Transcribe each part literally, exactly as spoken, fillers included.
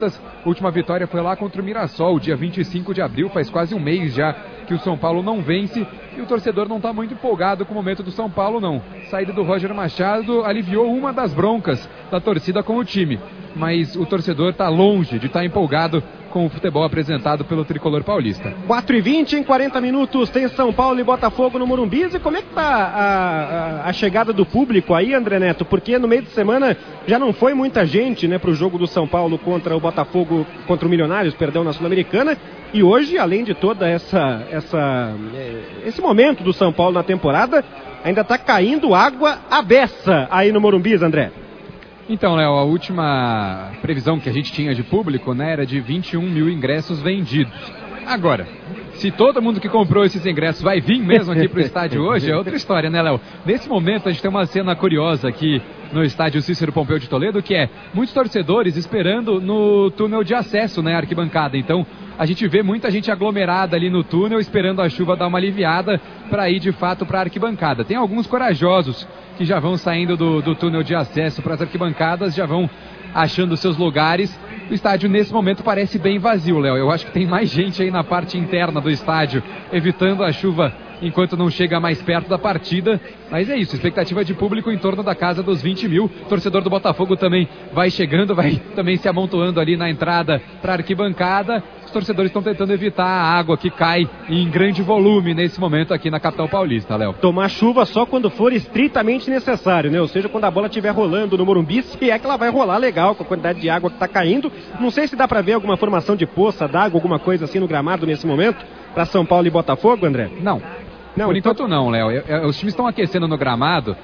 A última vitória foi lá contra o Mirassol, dia vinte e cinco de abril, faz quase um mês já que o São Paulo não vence e o torcedor não está muito empolgado com o momento do São Paulo, não. Saída do Roger Machado aliviou uma das broncas da torcida com o time, mas o torcedor está longe de estar empolgado com o futebol apresentado pelo tricolor paulista. quatro e vinte, em quarenta minutos, tem São Paulo e Botafogo no Morumbi. E como é que está a, a, a chegada do público aí, André Neto? Porque no meio de semana já não foi muita gente, né, para o jogo do São Paulo contra o Botafogo, contra o Milionários, perdão, na Sul-Americana. E hoje, além de toda essa, essa esse momento do São Paulo na temporada, ainda está caindo água à beça aí no Morumbi, André. Então, Léo, a última previsão que a gente tinha de público, né, era de vinte e um mil ingressos vendidos. Agora, se todo mundo que comprou esses ingressos vai vir mesmo aqui para o estádio hoje, é outra história, né, Léo? Nesse momento, a gente tem uma cena curiosa aqui no estádio Cícero Pompeu de Toledo, que é muitos torcedores esperando no túnel de acesso, né, arquibancada. Então, a gente vê muita gente aglomerada ali no túnel, esperando a chuva dar uma aliviada para ir, de fato, para a arquibancada. Tem alguns corajosos que já vão saindo do, do túnel de acesso para as arquibancadas, já vão achando seus lugares. O estádio, nesse momento, parece bem vazio, Léo. Eu acho que tem mais gente aí na parte interna do estádio, evitando a chuva enquanto não chega mais perto da partida. Mas é isso, expectativa de público em torno da casa dos vinte mil. O torcedor do Botafogo também vai chegando, vai também se amontoando ali na entrada para a arquibancada. Os torcedores estão tentando evitar a água que cai em grande volume nesse momento aqui na capital paulista, Léo. Tomar chuva só quando for estritamente necessário, né? Ou seja, quando a bola estiver rolando no Morumbi, se é que ela vai rolar legal com a quantidade de água que está caindo. Não sei se dá para ver alguma formação de poça d'água, alguma coisa assim no gramado nesse momento, para São Paulo e Botafogo, André? Não. Não, por enquanto não, Léo. Os times estão aquecendo no gramado.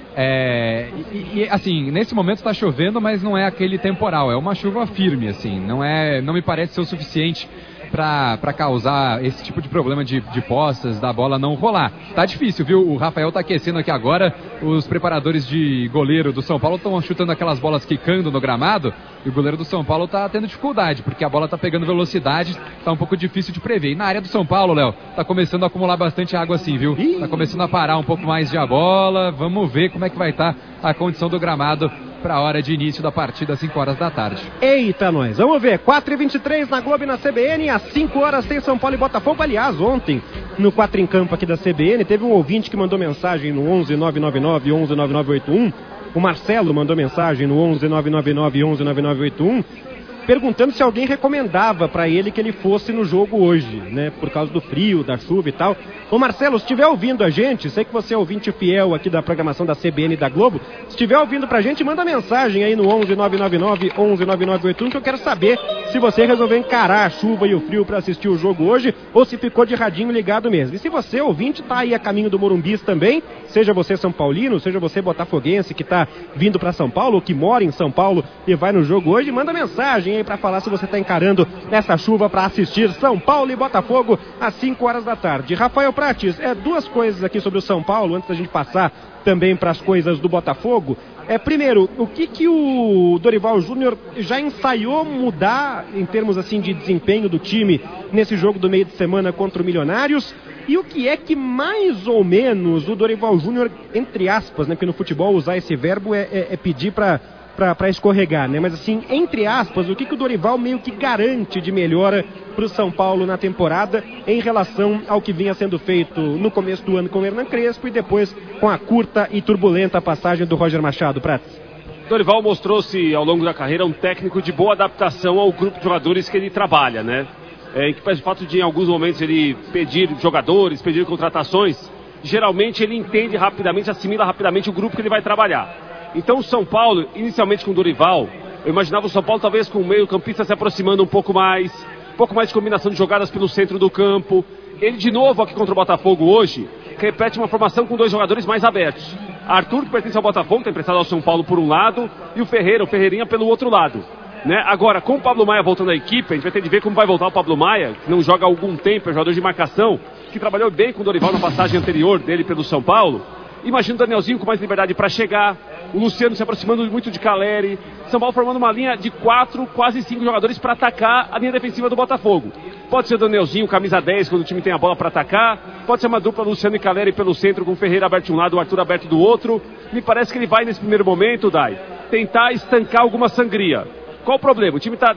É, e, e assim, nesse momento está chovendo, mas não é aquele temporal, é uma chuva firme, assim, não é, não me parece ser o suficiente para causar esse tipo de problema de, de poças, da bola não rolar. Tá difícil, viu? O Rafael tá aquecendo aqui agora, os preparadores de goleiro do São Paulo estão chutando aquelas bolas quicando no gramado, e o goleiro do São Paulo tá tendo dificuldade, porque a bola tá pegando velocidade, tá um pouco difícil de prever. E na área do São Paulo, Léo, tá começando a acumular bastante água assim, viu? Tá começando a parar um pouco mais de a bola, vamos ver como é que vai estar a condição do gramado para a hora de início da partida, às cinco horas da tarde. Eita, nós! Vamos ver, quatro e vinte e três na Globo e na C B N, às cinco horas tem São Paulo e Botafogo. Aliás, ontem, no quatro em Campo aqui da C B N, teve um ouvinte que mandou mensagem no onze nove nove nove, onze nove nove oito um. O Marcelo mandou mensagem no onze nove nove nove, onze nove nove oito um, perguntando se alguém recomendava para ele que ele fosse no jogo hoje, né, por causa do frio, da chuva e tal. Ô Marcelo, se estiver ouvindo a gente, sei que você é ouvinte fiel aqui da programação da C B N e da Globo, se estiver ouvindo pra gente, manda mensagem aí no onze nove nove nove, onze nove nove oito um, que eu quero saber se você resolveu encarar a chuva e o frio para assistir o jogo hoje, ou se ficou de radinho ligado mesmo. E se você, ouvinte, tá aí a caminho do Morumbis também, seja você São Paulino, seja você botafoguense que tá vindo para São Paulo, ou que mora em São Paulo e vai no jogo hoje, manda mensagem aí para falar se você tá encarando essa chuva para assistir São Paulo e Botafogo às cinco horas da tarde. Rafael Prates, é duas coisas aqui sobre o São Paulo, antes da gente passar também para as coisas do Botafogo. É, primeiro, o que, que o Dorival Júnior já ensaiou mudar em termos assim de desempenho do time nesse jogo do meio de semana contra o Milionários? E o que é que mais ou menos o Dorival Júnior, entre aspas, né, porque no futebol usar esse verbo é, é, é pedir para para escorregar, né? Mas assim, entre aspas, o que, que o Dorival meio que garante de melhora para o São Paulo na temporada em relação ao que vinha sendo feito no começo do ano com o Hernan Crespo e depois com a curta e turbulenta passagem do Roger Machado, Prats? Dorival mostrou-se ao longo da carreira um técnico de boa adaptação ao grupo de jogadores que ele trabalha, né? É, em que pelo fato de em alguns momentos ele pedir jogadores, pedir contratações, geralmente ele entende rapidamente, assimila rapidamente o grupo que ele vai trabalhar. Então o São Paulo, inicialmente com o Dorival, eu imaginava o São Paulo talvez com o meio campista se aproximando um pouco mais, um pouco mais de combinação de jogadas pelo centro do campo. Ele de novo aqui contra o Botafogo hoje, repete uma formação com dois jogadores mais abertos. Arthur, que pertence ao Botafogo, está emprestado ao São Paulo por um lado, e o Ferreira, o Ferreirinha pelo outro lado. Né? Agora, com o Pablo Maia voltando à equipe, a gente vai ter de ver como vai voltar o Pablo Maia, que não joga há algum tempo, é jogador de marcação, que trabalhou bem com o Dorival na passagem anterior dele pelo São Paulo. Imagina o Danielzinho com mais liberdade para chegar, o Luciano se aproximando muito de Caleri, São Paulo formando uma linha de quatro, quase cinco jogadores para atacar a linha defensiva do Botafogo. Pode ser o Danielzinho, camisa dez, quando o time tem a bola para atacar, pode ser uma dupla Luciano e Caleri pelo centro, com o Ferreira aberto de um lado, o Arthur aberto do outro. Me parece que ele vai nesse primeiro momento, Dai, tentar estancar alguma sangria. Qual o problema? O time está